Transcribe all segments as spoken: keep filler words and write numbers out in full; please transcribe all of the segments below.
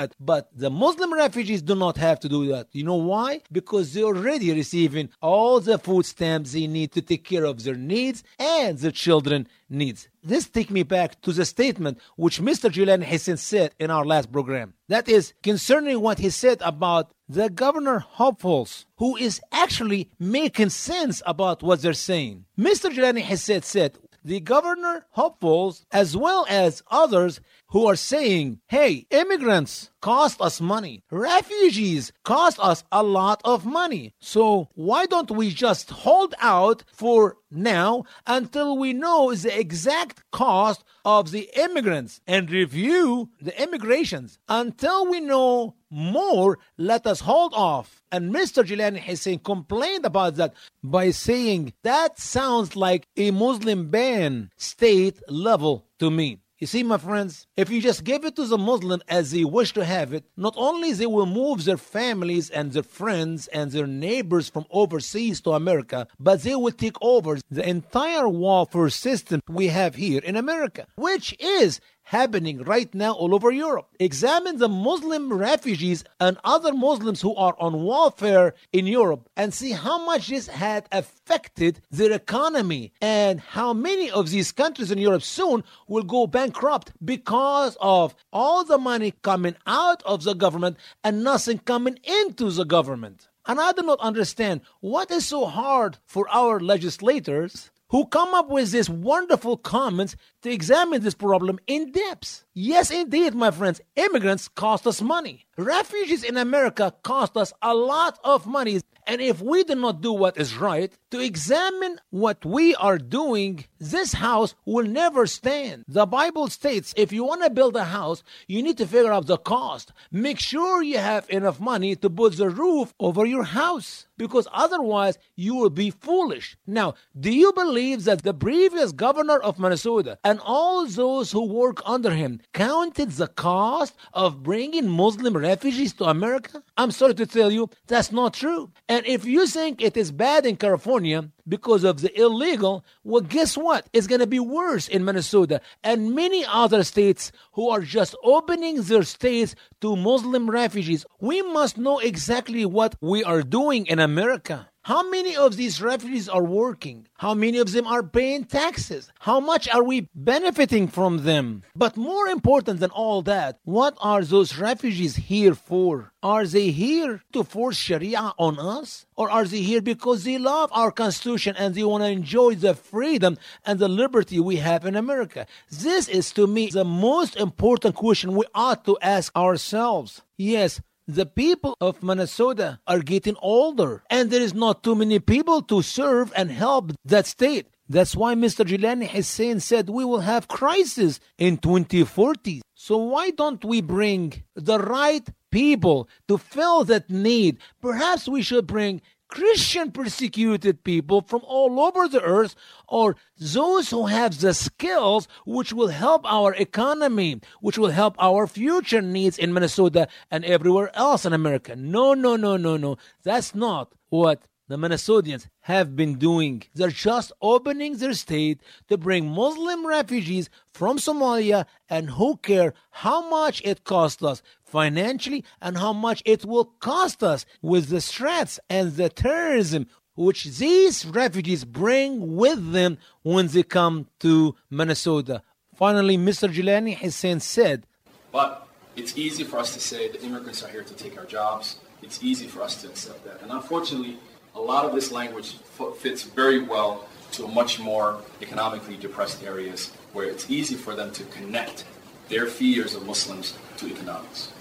But the Muslim refugees do not have to do that. You know why? Because they're already receiving all the food stamps they need to take care of their needs and their children needs. This takes me back to the statement which Mister Jilani Hussein said in our last program. That is concerning what he said about the governor hopefuls, who is actually making sense about what they're saying. Mister Jilani Hussein said, the governor hopefuls, as well as others who are saying, hey, immigrants cost us money. Refugees cost us a lot of money. So why don't we just hold out for now until we know the exact cost of the immigrants and review the immigrations? Until we know more, let us hold off. And Mister Jilani Hussein complained about that by saying that sounds like a Muslim ban state level to me. You see, my friends, if you just give it to the Muslim as they wish to have it, not only they will move their families and their friends and their neighbors from overseas to America, but they will take over the entire welfare system we have here in America, which is happening right now all over Europe. Examine the Muslim refugees and other Muslims who are on welfare in Europe and see how much this had affected their economy and how many of these countries in Europe soon will go bankrupt because of all the money coming out of the government and nothing coming into the government. And I do not understand what is so hard for our legislators who come up with these wonderful comments to examine this problem in depth. Yes, indeed, my friends, immigrants cost us money. Refugees in America cost us a lot of money. And if we do not do what is right, to examine what we are doing, this house will never stand. The Bible states if you want to build a house, you need to figure out the cost. Make sure you have enough money to put the roof over your house, because otherwise you will be foolish. Now, do you believe that the previous governor of Minnesota and all those who work under him counted the cost of bringing Muslim refugees to America? I'm sorry to tell you, that's not true. And if you think it is bad in California because of the illegal, well, guess what? It's going to be worse in Minnesota and many other states who are just opening their states to Muslim refugees. We must know exactly what we are doing in America. How many of these refugees are working? How many of them are paying taxes? How much are we benefiting from them? But more important than all that, what are those refugees here for? Are they here to force Sharia on us? Or are they here because they love our Constitution and they want to enjoy the freedom and the liberty we have in America? This is, to me, the most important question we ought to ask ourselves. Yes, the people of Minnesota are getting older, and there is not too many people to serve and help that state. That's why Mister Jilani Hussein said we will have crisis in twenty forty. So why don't we bring the right people to fill that need? Perhaps we should bring Christian persecuted people from all over the earth, or those who have the skills which will help our economy, which will help our future needs in Minnesota and everywhere else in America. No, no, no, no, no. That's not what the Minnesotans have been doing. They're just opening their state to bring Muslim refugees from Somalia, and who care how much it costs us financially and how much it will cost us with the threats and the terrorism which these refugees bring with them when they come to Minnesota. Finally, Mister Jilani Hussein said, but it's easy for us to say the immigrants are here to take our jobs. It's easy for us to accept that. And unfortunately, a lot of this language fits very well to much more economically depressed areas where it's easy for them to connect their fears of Muslims to economics.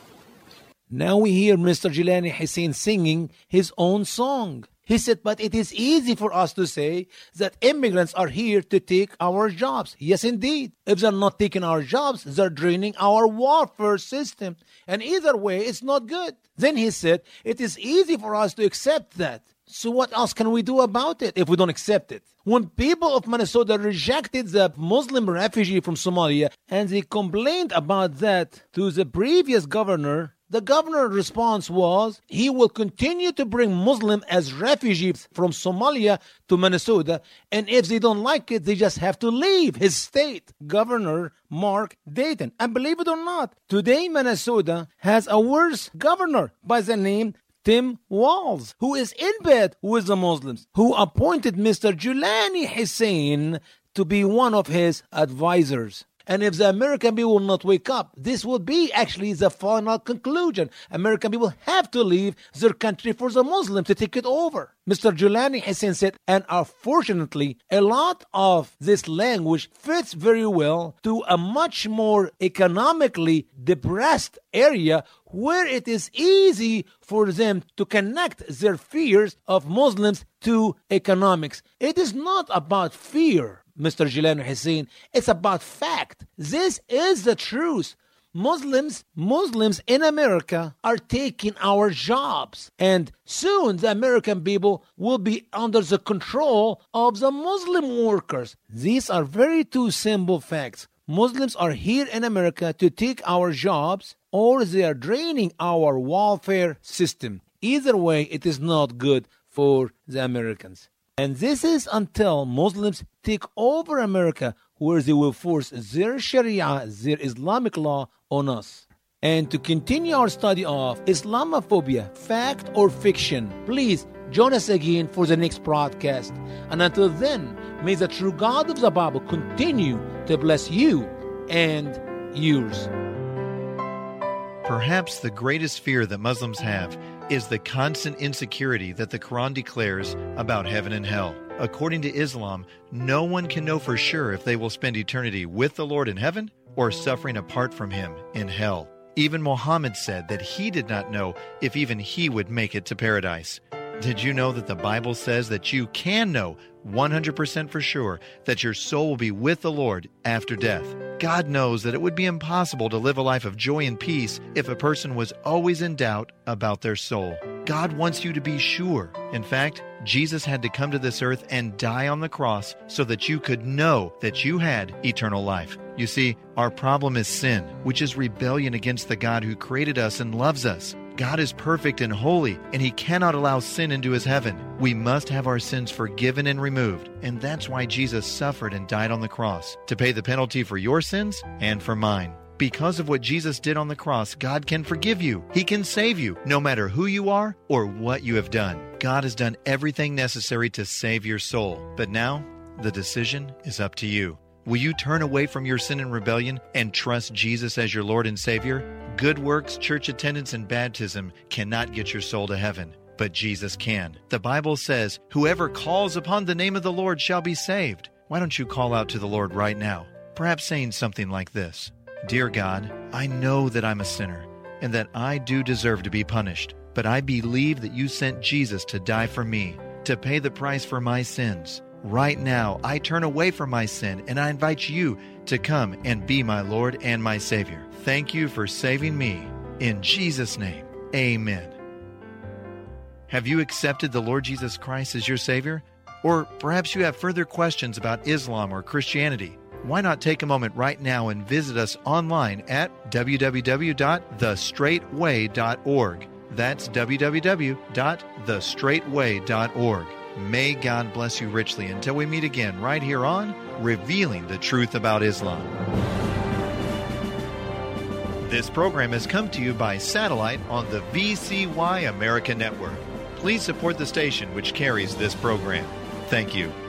Now we hear Mister Jilani Hussein singing his own song. He said, but it is easy for us to say that immigrants are here to take our jobs. Yes, indeed. If they're not taking our jobs, they're draining our welfare system. And either way, it's not good. Then he said, it is easy for us to accept that. So what else can we do about it if we don't accept it? When people of Minnesota rejected the Muslim refugee from Somalia and they complained about that to the previous governor, The governor's response was he will continue to bring Muslims as refugees from Somalia to Minnesota, and if they don't like it, they just have to leave his state. Governor Mark Dayton. And believe it or not, today Minnesota has a worse governor by the name Tim Walz, who is in bed with the Muslims, who appointed Mister Julani Hussein to be one of his advisors. And if the American people will not wake up, this will be actually the final conclusion. American people have to leave their country for the Muslims to take it over. Mister Julani Hussein said, and unfortunately, a lot of this language fits very well to a much more economically depressed area where it is easy for them to connect their fears of Muslims to economics. It is not about fear, Mister Julani Hussein. It's about fact. This is the truth. Muslims, Muslims in America are taking our jobs. And soon the American people will be under the control of the Muslim workers. These are very two simple facts. Muslims are here in America to take our jobs, or they are draining our welfare system. Either way, it is not good for the Americans. And this is until Muslims take over America, where they will force their Sharia, their Islamic law on us. And to continue our study of Islamophobia, fact or fiction, please join us again for the next broadcast. And until then, may the true God of the Bible continue to bless you and yours. Perhaps the greatest fear that Muslims have is the constant insecurity that the Quran declares about heaven and hell. According to Islam, no one can know for sure if they will spend eternity with the Lord in heaven or suffering apart from Him in hell. Even Muhammad said that he did not know if even he would make it to paradise. Did you know that the Bible says that you can know one hundred percent for sure that your soul will be with the Lord after death? God knows that it would be impossible to live a life of joy and peace if a person was always in doubt about their soul. God wants you to be sure. In fact, Jesus had to come to this earth and die on the cross so that you could know that you had eternal life. You see, our problem is sin, which is rebellion against the God who created us and loves us. God is perfect and holy, and He cannot allow sin into His heaven. We must have our sins forgiven and removed, and that's why Jesus suffered and died on the cross, to pay the penalty for your sins and for mine. Because of what Jesus did on the cross, God can forgive you. He can save you, no matter who you are or what you have done. God has done everything necessary to save your soul. But now, the decision is up to you. Will you turn away from your sin and rebellion and trust Jesus as your Lord and Savior? Good works, church attendance, and baptism cannot get your soul to heaven, but Jesus can. The Bible says, whoever calls upon the name of the Lord shall be saved. Why don't you call out to the Lord right now? Perhaps saying something like this: Dear God, I know that I'm a sinner and that I do deserve to be punished, but I believe that you sent Jesus to die for me, to pay the price for my sins. Right now, I turn away from my sin and I invite you to come and be my Lord and my Savior. Thank you for saving me. In Jesus' name, amen. Have you accepted the Lord Jesus Christ as your Savior? Or perhaps you have further questions about Islam or Christianity. Why not take a moment right now and visit us online at w w w dot the straight way dot org. That's w w w dot the straight way dot org. May God bless you richly until we meet again right here on Revealing the Truth About Islam. This program has come to you by satellite on the V C Y America Network. Please support the station which carries this program. Thank you.